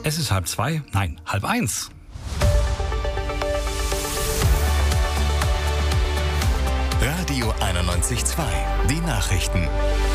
Es ist 12:30, nein, 12:30. Radio 91.2, die Nachrichten.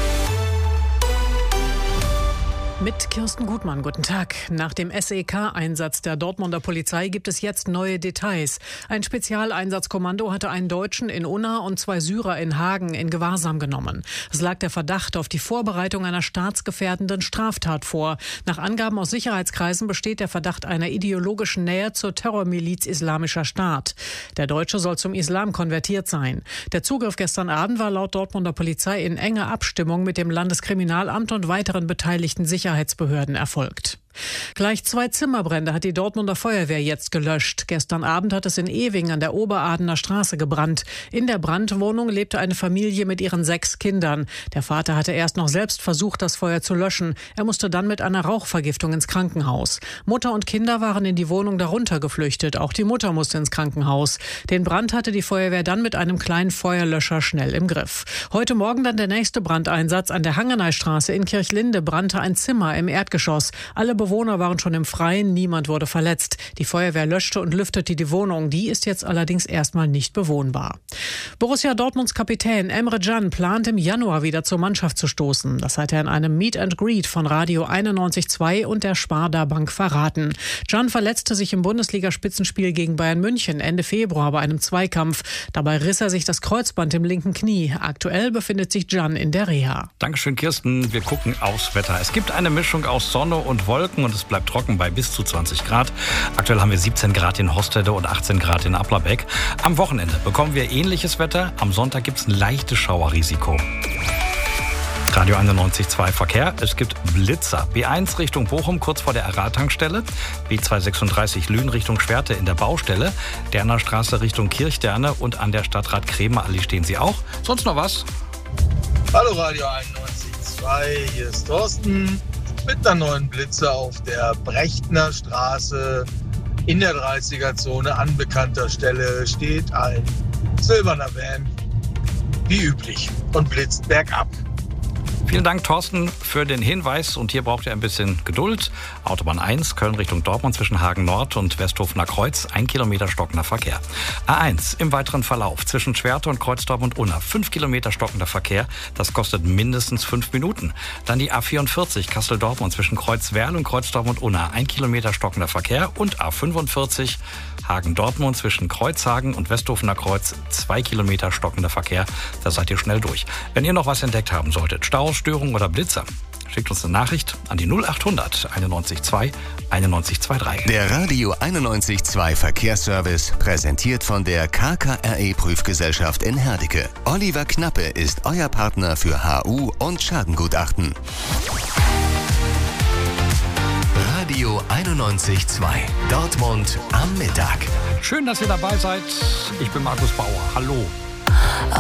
Mit Kirsten Gutmann, guten Tag. Nach dem SEK-Einsatz der Dortmunder Polizei gibt es jetzt neue Details. Ein Spezialeinsatzkommando hatte einen Deutschen in Unna und 2 Syrer in Hagen in Gewahrsam genommen. Es lag der Verdacht auf die Vorbereitung einer staatsgefährdenden Straftat vor. Nach Angaben aus Sicherheitskreisen besteht der Verdacht einer ideologischen Nähe zur Terrormiliz Islamischer Staat. Der Deutsche soll zum Islam konvertiert sein. Der Zugriff gestern Abend war laut Dortmunder Polizei in enger Abstimmung mit dem Landeskriminalamt und weiteren beteiligten Sicherheitsbehörden erfolgt. Gleich 2 Zimmerbrände hat die Dortmunder Feuerwehr jetzt gelöscht. Gestern Abend hat es in Ewing an der Oberadener Straße gebrannt. In der Brandwohnung lebte eine Familie mit ihren 6 Kindern. Der Vater hatte erst noch selbst versucht, das Feuer zu löschen. Er musste dann mit einer Rauchvergiftung ins Krankenhaus. Mutter und Kinder waren in die Wohnung darunter geflüchtet. Auch die Mutter musste ins Krankenhaus. Den Brand hatte die Feuerwehr dann mit einem kleinen Feuerlöscher schnell im Griff. Heute Morgen dann der nächste Brandeinsatz. An der Hangeneystraße in Kirchlinde brannte ein Zimmer im Erdgeschoss. Alle Bewohner waren schon im Freien, niemand wurde verletzt. Die Feuerwehr löschte und lüftete die Wohnung. Die ist jetzt allerdings erstmal nicht bewohnbar. Borussia Dortmunds Kapitän Emre Can plant im Januar wieder zur Mannschaft zu stoßen. Das hat er in einem Meet and Greet von Radio 91.2 und der Sparda Bank verraten. Can verletzte sich im Bundesliga-Spitzenspiel gegen Bayern München Ende Februar bei einem Zweikampf. Dabei riss er sich das Kreuzband im linken Knie. Aktuell befindet sich Can in der Reha. Dankeschön, Kirsten. Wir gucken aufs Wetter. Es gibt eine Mischung aus Sonne und Wolken und es bleibt trocken bei bis zu 20 Grad. Aktuell haben wir 17 Grad in Hostede und 18 Grad in Applerbeck. Am Wochenende bekommen wir ähnliches Wetter. Am Sonntag gibt es ein leichtes Schauerrisiko. Radio 91.2 Verkehr. Es gibt Blitzer. B1 Richtung Bochum kurz vor der Aral-Tankstelle. B236 Lünen Richtung Schwerte in der Baustelle. Derner Straße Richtung Kirchderne und an der Stadtrat Kremer-Allee stehen Sie auch. Sonst noch was? Hallo Radio 91.2, hier ist Thorsten. Mit einer neuen Blitzer auf der Brechtner Straße in der 30er-Zone an bekannter Stelle steht ein silberner Van, wie üblich, und blitzt bergab. Vielen Dank, Thorsten, für den Hinweis. Und hier braucht ihr ein bisschen Geduld. Autobahn 1, Köln Richtung Dortmund zwischen Hagen Nord und Westhofener Kreuz. 1 Kilometer stockender Verkehr. A1 im weiteren Verlauf zwischen Schwerte und Kreuz Dortmund-Unna. 5 Kilometer stockender Verkehr. Das kostet mindestens 5 Minuten. Dann die A44 Kassel-Dortmund zwischen Kreuzwerl und Kreuz Dortmund-Unna. 1 Kilometer stockender Verkehr. Und A45 Hagen-Dortmund zwischen Kreuzhagen und Westhofener Kreuz. 2 Kilometer stockender Verkehr. Da seid ihr schnell durch. Wenn ihr noch was entdeckt haben solltet, Staus, Störungen oder Blitzer, schickt uns eine Nachricht an die 0800 91.2 9123. Der Radio 91.2 Verkehrsservice präsentiert von der KKRE Prüfgesellschaft in Herdecke. Oliver Knappe ist euer Partner für HU und Schadengutachten. Radio 91.2 Dortmund am Mittag. Schön, dass ihr dabei seid. Ich bin Markus Bauer. Hallo.